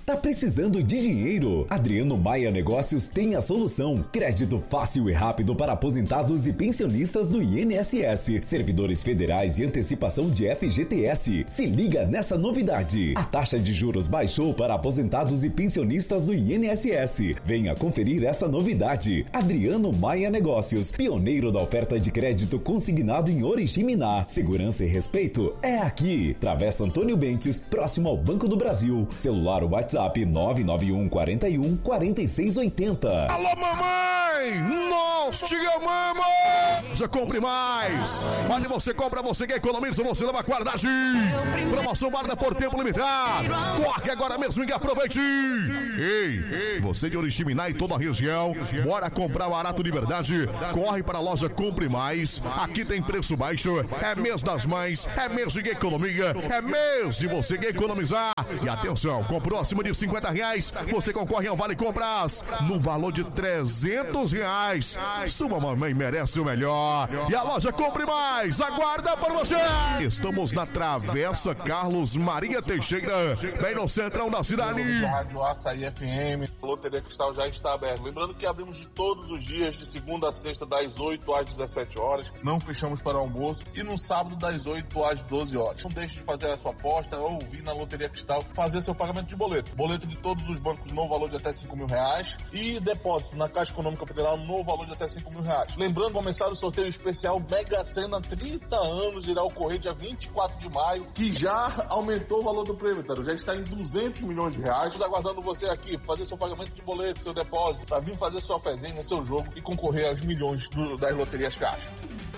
Tá precisando de dinheiro? Adriano Maia Negócios tem a solução. Crédito fácil e rápido para aposentados e pensionistas do INSS, servidores federais e antecipação de FGTS. Se liga nessa novidade. A taxa de juros baixou para aposentados e pensionistas do INSS. Venha conferir essa novidade. Adriano Maia Negócios, pioneiro da oferta de crédito consignado em Oriximiná. Segurança e respeito é aqui. Travessa Antônio Bentes, próximo ao Banco do Brasil. Celular ou WhatsApp 991 41 4680. Alô, mamãe! Nós te amamos! Já compre mais! Onde você compra, você quer economiza, você leva qualidade! Promoção válida por tempo limitado! Corre agora mesmo e aproveite! Ei, você de Oriximiná e toda a região, bora comprar barato de verdade! Corre para a loja Compre Mais! Aqui tem preço baixo, é mês das mães, é mês de economia, é mês de você que economizar! E atenção, comprou acima de R$50, você concorre ao Vale Compras no valor de R$300. Sua mamãe merece o melhor. E a loja Compre Mais aguarda por você. Estamos na Travessa Carlos Maria Teixeira, bem no centrão da cidade. Rádio Açaí FM, a Loteria Cristal já está aberta. Lembrando que abrimos de todos os dias, de segunda a sexta, das 8 às 17 horas. Não fechamos para o almoço. E no sábado, das 8 às 12 horas. Não deixe de fazer a sua aposta ou vir na Loteria Cristal fazer seu pagamento de boleto. Boleto de todos os bancos no valor de até R$5.000 e depósito na Caixa Econômica Federal no valor de até R$5.000. Lembrando, vai começar o sorteio especial Mega Sena 30 anos, irá ocorrer dia 24 de maio, que já aumentou o valor do prêmio, tá? Já está em R$200 milhões. Estou aguardando você aqui, fazer seu pagamento de boleto, seu depósito, para vir fazer sua fezinha, seu jogo e concorrer aos milhões das loterias Caixa.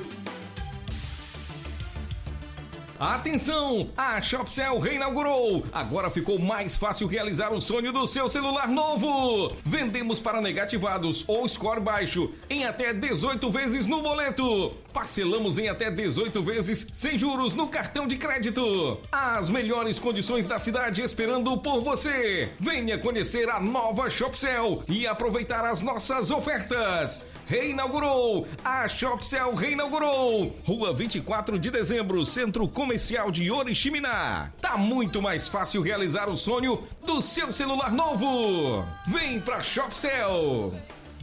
Atenção! A Shopcell reinaugurou! Agora ficou mais fácil realizar o sonho do seu celular novo! Vendemos para negativados ou score baixo em até 18 vezes no boleto! Parcelamos em até 18 vezes sem juros no cartão de crédito! As melhores condições da cidade esperando por você! Venha conhecer a nova Shopcell e aproveitar as nossas ofertas! Reinaugurou! A Shopcell reinaugurou! Rua 24 de Dezembro, Centro Comercial de Oriximiná. Tá muito mais fácil realizar o sonho do seu celular novo. Vem pra Shopcell!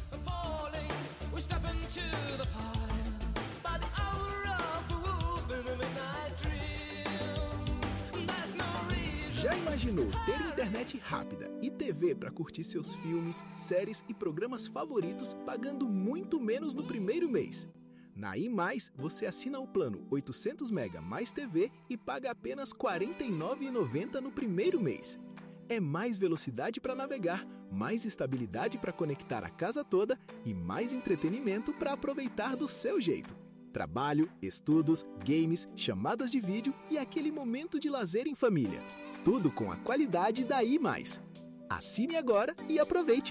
Já imaginou ter internet rápida e TV para curtir seus filmes, séries e programas favoritos pagando muito menos no primeiro mês? Na I+, você assina o plano 800 MB mais TV e paga apenas R$ 49,90 no primeiro mês. É mais velocidade para navegar, mais estabilidade para conectar a casa toda e mais entretenimento para aproveitar do seu jeito. Trabalho, estudos, games, chamadas de vídeo e aquele momento de lazer em família. Tudo com a qualidade da I+. Assine agora e aproveite.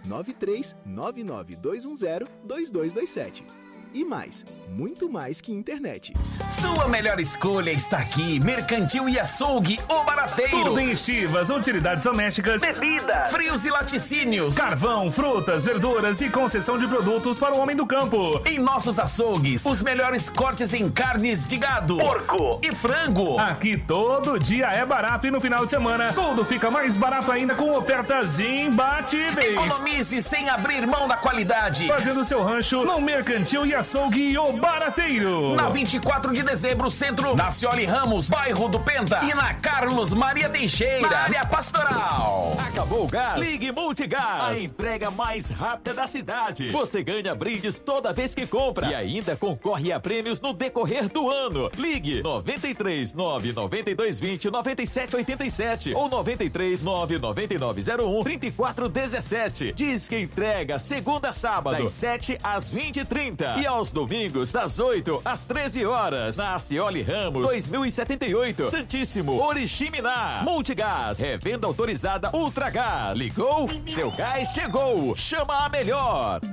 93-99210-2227. E mais, muito mais que internet. Sua melhor escolha está aqui. Mercantil e Açougue, o Barateiro. Tudo em estivas, utilidades domésticas, bebidas, frios e laticínios, carvão, frutas, verduras e concessão de produtos para o homem do campo. Em nossos açougues, os melhores cortes em carnes de gado, porco e frango. Aqui todo dia é barato e no final de semana tudo fica mais barato ainda com ofertas imbatíveis. Economize sem abrir mão da qualidade. Fazendo seu rancho no Mercantil e Açougue o Barateiro. Na 24 de dezembro, centro, na Cioli Ramos, bairro do Penta. E na Carlos Maria Teixeira, na área pastoral. Acabou o gás? Ligue Multigás. A entrega mais rápida da cidade. Você ganha brindes toda vez que compra. E ainda concorre a prêmios no decorrer do ano. Ligue 93 992 20 97 87 ou 93 999 01 34 17. Diz que entrega segunda a sábado, das 7 às 20h30. E aos domingos, das 8 às 13 horas. Na Cioli Ramos, 2078, Santíssimo, Oriximiná. Multigás, revenda autorizada Ultragás. Ligou? Seu gás chegou. Chama a melhor.